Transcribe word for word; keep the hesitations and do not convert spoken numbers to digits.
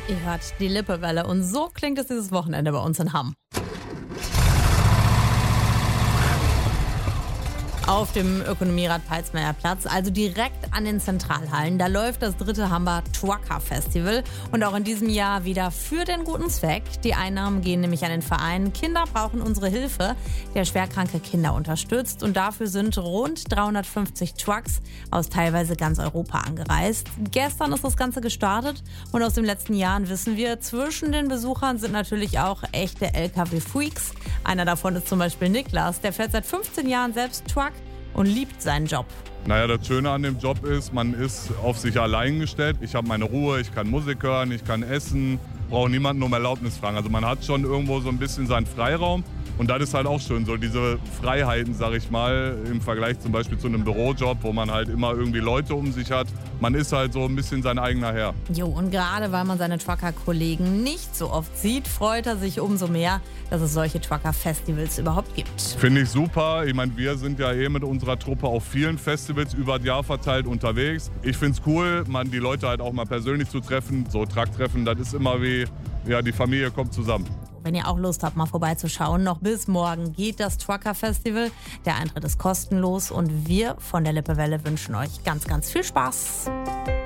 Ihr hört die Lippewelle und so klingt es dieses Wochenende bei uns in Hamm. Auf dem Ökonomierad-Peitsmeyer-Platz, also direkt an den Zentralhallen, da läuft das dritte Hammer Trucker Festival und auch in diesem Jahr wieder für den guten Zweck. Die Einnahmen gehen nämlich an den Verein Kinder brauchen unsere Hilfe, der schwerkranke Kinder unterstützt, und dafür sind rund dreihundertfünfzig Trucks aus teilweise ganz Europa angereist. Gestern ist das Ganze gestartet und aus den letzten Jahren wissen wir, zwischen den Besuchern sind natürlich auch echte L K W-Freaks. Einer davon ist zum Beispiel Niklas, der fährt seit fünfzehn Jahren selbst Truck und liebt seinen Job. Naja, das Schöne an dem Job ist, man ist auf sich allein gestellt. Ich habe meine Ruhe, ich kann Musik hören, ich kann essen, brauche niemanden um Erlaubnis fragen. Also man hat schon irgendwo so ein bisschen seinen Freiraum. Und das ist halt auch schön, so diese Freiheiten, sag ich mal, im Vergleich zum Beispiel zu einem Bürojob, wo man halt immer irgendwie Leute um sich hat. Man ist halt so ein bisschen sein eigener Herr. Jo, und gerade weil man seine Trucker-Kollegen nicht so oft sieht, freut er sich umso mehr, dass es solche Trucker-Festivals überhaupt gibt. Finde ich super. Ich meine, wir sind ja eh mit unserer Truppe auf vielen Festivals über das Jahr verteilt unterwegs. Ich finde es cool, man die Leute halt auch mal persönlich zu treffen. So Trucktreffen, das ist immer wie, ja, die Familie kommt zusammen. Wenn ihr auch Lust habt, mal vorbeizuschauen, noch bis morgen geht das Trucker Festival. Der Eintritt ist kostenlos und wir von der Lippewelle wünschen euch ganz, ganz viel Spaß.